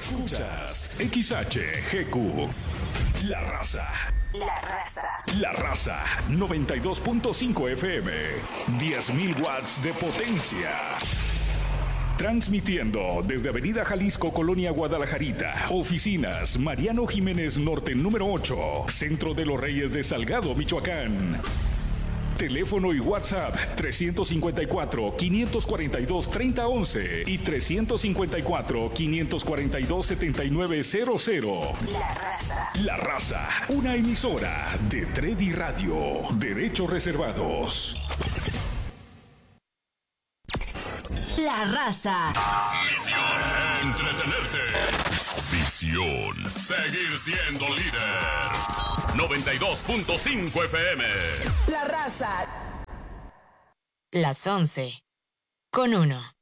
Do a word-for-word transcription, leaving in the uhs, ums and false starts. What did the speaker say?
Escuchas X H G Q. La Raza. La Raza. La Raza. noventa y dos punto cinco F M. diez mil watts de potencia. Transmitiendo desde Avenida Jalisco, Colonia Guadalajarita. Oficinas Mariano Jiménez Norte número ocho. Centro de los Reyes de Salgado, Michoacán. Teléfono y WhatsApp trescientos cincuenta y cuatro, quinientos cuarenta y dos, treinta once y trescientos cincuenta y cuatro, quinientos cuarenta y dos, setenta y nueve cero cero. La Raza. La Raza, una emisora de Tredi Radio. Derechos reservados. La Raza. Misión: entretenerte. Visión: seguir siendo líder. noventa y dos punto cinco F M. La Raza. Las once con uno.